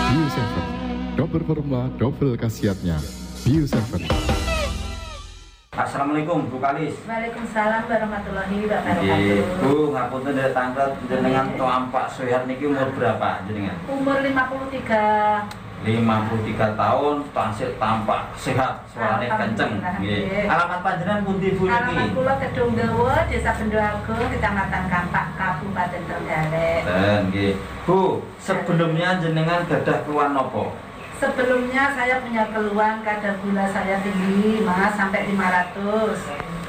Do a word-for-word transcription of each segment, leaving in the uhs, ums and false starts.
Bio tujuh, double formula, double khasiatnya. Bio tujuh. Assalamualaikum Bu Kalis. Waalaikumsalam warahmatullahi wabarakatuh. Bu, ngapunten dari tanggal jenengan Tampak Sehat niki umur berapa jenengan? Umur lima puluh tiga. lima puluh tiga tahun, tansih tampak sehat, suarane kenceng. Nggih. Alamat panjenengan pundi Bu niki? Alamat kula Kedung Dawa, Desa Bendo Agung, Kecamatan Kampak, Kabupaten Trenggalek. Dan nggih. Bu, sebelumnya jenengan gadah keluhan napa? Sebelumnya saya punya keluhan kadar gula saya tinggi, Mas, sampai lima ratus.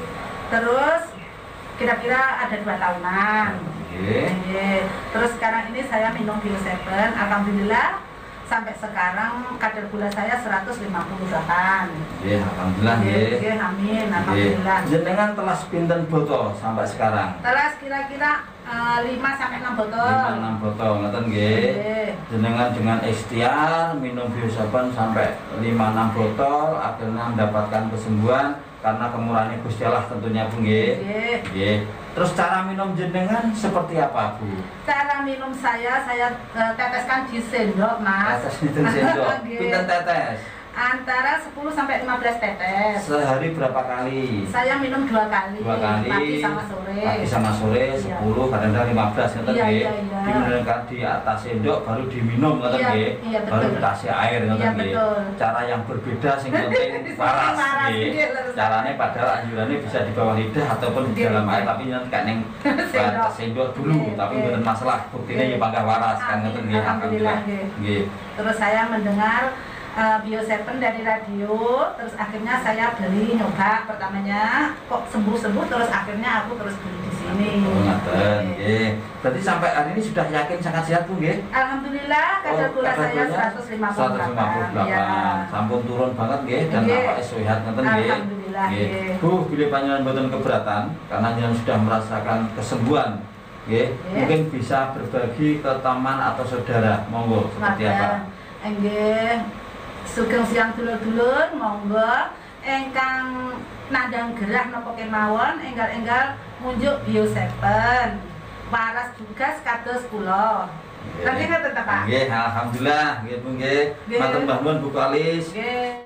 Terus kira-kira ada dua tahunan. Nggih. Nggih. Terus sekarang ini saya minum Bio tujuh, alhamdulillah sampai sekarang kadar gula saya seratus lima puluh delapan. Nggih, alhamdulillah nggih. Nggih, amin, alhamdulillah. Jenengan telah pinten botol sampai sekarang? Telas kira-kira uh, lima sampai enam botol. lima enam botol ngoten nggih. Nggih. Jenengan dengan ikhtiar minum Bio tujuh sampai lima enam botol akhirnya mendapatkan kesembuhan karena kemurahan Gusti Allah tentunya Bu nggih. Nggih. Nggih. Terus cara minum jenengan seperti apa Bu? Cara minum saya saya uh, teteskan di sendok, Mas. Tetes pinten sendok? Nggih. Pinten tetes? Antara sepuluh sampai lima belas tetes. Sehari berapa kali? Saya minum dua kali. Dua kali. Pagi sama sore. Pagi sama sore Iya. sepuluh, kadang-kadang lima belas ngoten Iya, nggih. iya, iya. Diminumkan di atas sendok baru diminum ngoten Iya, nggih. iya, betul. Baru dikasih air ngoten Iya, nggih. betul. Cara yang berbeda sing penting waras Waras, nggih. nggih, lurus. Carane padahal anjurannya bisa di bawah lidah ataupun di Nggih. dalam air tapi nanti kan ning Sendok. sendok dulu Nggih, tapi nggih. mboten masalah buktine Nggih. ya panggah waras kan Amin, ngoten nggih. alhamdulillah, nggih. Nggih. Terus saya mendengar uh, Bio tujuh dari radio, terus akhirnya saya beli nyoba pertamanya kok sembuh-sembuh, terus akhirnya aku terus beli di sini. Oh, ngoten nggih. Berarti sampai hari ini sudah yakin sangat sehat Bu nggih? Alhamdulillah kadar Oh, gula kadar saya gulanya seratus lima puluh delapan. seratus lima puluh delapan. Sampun turun banget nggih dan Nggih. nampaknya sehat ngoten nggih. Alhamdulillah, nggih. Bu, bila panjenengan mboten keberatan karena jenengan sudah merasakan kesembuhan nggih, Nggih. mungkin bisa berbagi ke teman atau saudara. Monggo seperti apa? Nggih. Sugeng siang dulur-dulur, monggo engkang nandang gerah napa kemawon enggal-enggal munjuk Bio tujuh. Waras juga kados kula. Lagi ngoten ta, Pak? Nggih, alhamdulillah nggih Bu nggih. Nggih. Matur Mbah Nuwun Bu Kalis. Nggih.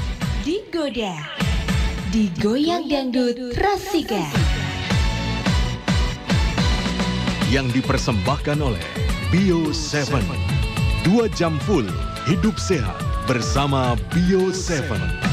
Digoda, digoyang dangdut Rasika. Yang dipersembahkan oleh Bio tujuh. Dua jam full hidup sehat bersama Bio tujuh.